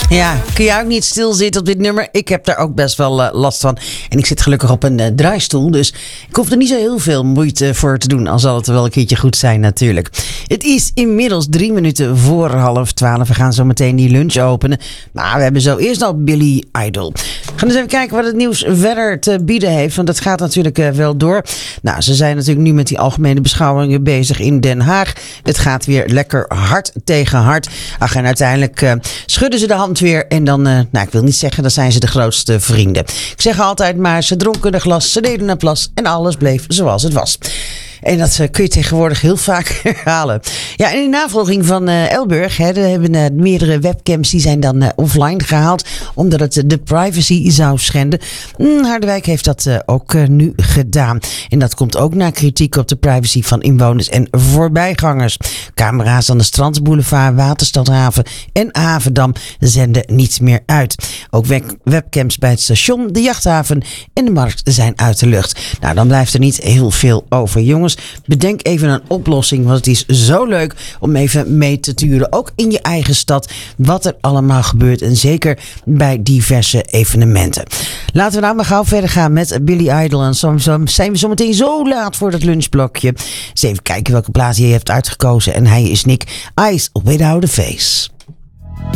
Ja, kun je ook niet stilzitten op dit nummer? Ik heb daar ook best wel last van. En ik zit gelukkig op een draaistoel, dus ik hoef er niet zo heel veel moeite voor te doen. Al zal het wel een keertje goed zijn natuurlijk. Het is inmiddels 3 minuten voor 11:30. We gaan zo meteen die lunch openen. Maar we hebben zo eerst al Billy Idol. We gaan eens even kijken wat het nieuws verder te bieden heeft. Want dat gaat natuurlijk wel door. Nou, ze zijn natuurlijk nu met die algemene beschouwingen bezig in Den Haag. Het gaat weer lekker hard tegen hard. Ach, en uiteindelijk schudden ze de hand weer. En dan, ik wil niet zeggen, dan zijn ze de grootste vrienden. Ik zeg altijd maar, ze dronken een glas, ze deden een plas en alles bleef zoals het was. En dat kun je tegenwoordig heel vaak herhalen. Ja, en in navolging van Elburg, we hebben meerdere webcams die zijn dan offline gehaald, omdat het de privacy zou schenden. Harderwijk heeft dat ook nu gedaan. En dat komt ook na kritiek op de privacy van inwoners en voorbijgangers. Camera's aan de Strandsboulevard, Waterstadhaven en Havendam zenden niets meer uit. Ook webcams bij het station, de jachthaven en de markt zijn uit de lucht. Nou, dan blijft er niet heel veel over, jongens. Bedenk even een oplossing, want het is zo leuk om even mee te turen, ook in je eigen stad, wat er allemaal gebeurt en zeker bij diverse evenementen. Laten we nou maar gauw verder gaan met Billy Idol en soms zijn we zometeen zo laat voor dat lunchblokje. Eens even kijken welke plaats hij heeft uitgekozen en hij is Nick, Eyes Without a Face.